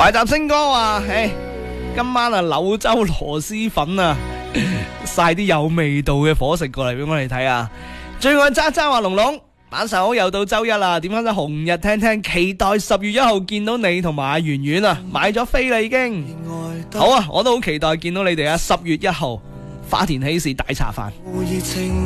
懷集星哥話：今晚啊柳州螺絲粉啊，晒啲有味道嘅伙食過嚟俾我哋睇啊！最愛渣渣話龍龍。晚上好，又到周一啦，點解咧？紅日聽聽，期待10月1號見到你同埋阿圓圓啊，買咗飛啦已經。好啊，我都好期待見到你哋啊！10月1號花田喜事大茶飯。